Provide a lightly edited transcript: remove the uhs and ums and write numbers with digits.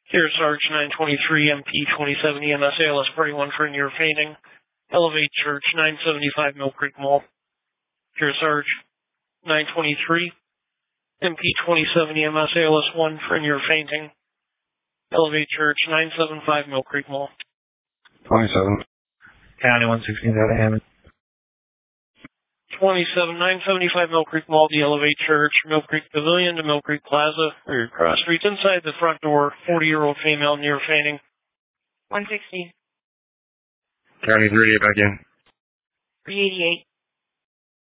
Here, Sarge 923, MP 27 EMS ALS Party 1 for near fainting. Elevate Church 975 Mill Creek Mall. Here, Sarge 923, MP 27 EMS ALS 1 for near fainting. Elevate Church 975 Mill Creek Mall. 27. County 116 out of Hammond. 27, 975 Mill Creek Mall, the Elevate Church, Mill Creek Pavilion to Mill Creek Plaza, or cross streets inside the front door, 40-year-old female near fainting. 116. County 38 back in. 388.